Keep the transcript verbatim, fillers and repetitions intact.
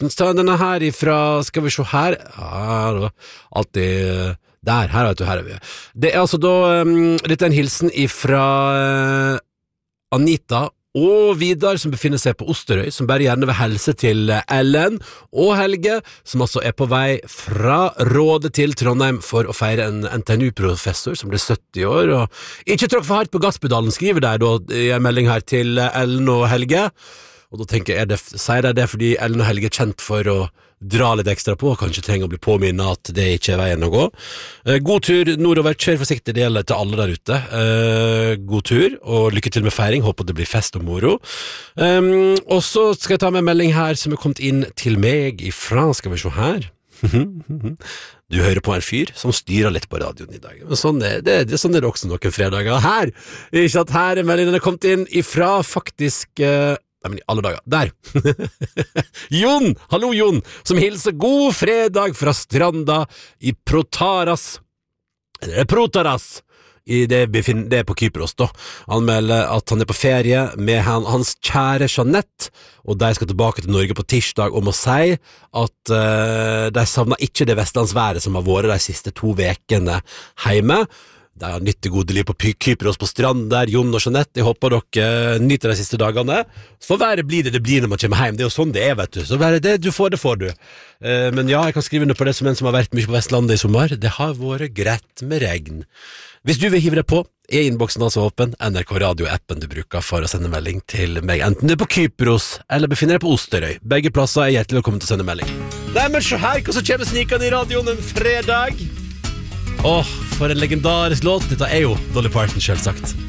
Morten. Så denne her ifra, skal vi se her, ja, da, alltid, der, her vet du, her er vi. Det er altså da, um, dette er en hilsen ifra uh, Anita og Vidar, som befinner seg på Osterøy, som bare gjerne vil helse til Ellen og Helge, som altså er på vei fra Rådet til Trondheim for å feire en N T N U-professor som blir sytti år, og ikke tråkk for hardt på gasspedalen, skriver der da i en melding her til Ellen og Helge, og da tenker jeg, er det, sier jeg det fordi Ellen og Helge er kjent for å dra litt ekstra på, kanskje trenger å bli påminnet at det ikke er veien å gå. Eh, god tur nordover, kjør forsiktig, det gjelder til alle der ute. Eh, god tur, og lykke til med feiring, håper det blir fest og moro. Um, og så skal jeg ta med en melding her som er kommet inn til meg ifra, skal vi se her. Du hører på en fyr som styrer litt på radioen i dag. Men sånn er det, det, sånn er det også noen fredager. Her, ikke at her er meldingen er kommet inn ifra faktisk... Uh, Nei, men i alle dager, der Jon, hallo Jon, som hilser god fredag fra stranda i Protaras Eller Protaras i det, befin- det er på Kypros da. Han melder at han er på ferie med han, hans kjære Jeanette, og de skal tilbake til Norge på tirsdag, og må si at uh, de savner ikke det vestlandsværet som har vært de siste to vekene hjemme. Det er nytt gode liv på Kypros på strand der, Jon og Jeanette. Jeg håper dere nyter de siste dagene. Så været blir det det blir når man kommer hjem. Det er jo sånn det er, vet du. Så været det du får, det får du. Eh, men ja, jeg kan skrive under på det som en som har vært mye på Vestlandet i sommer. Det har vært greit med regn. Hvis du vil hive deg på, er innboksen altså åpen. N R K Radio-appen du bruker for å sende melding til meg. Enten du er på Kypros, eller befinner deg på Osterøy. Begge plasser er hjertelig velkommen til å sende melding. Nei, men se her, hva som kommer snikende i radioen en fredag. Åh, for en legendarisk låt. Dette er jo Dolly Parton, selvsagt.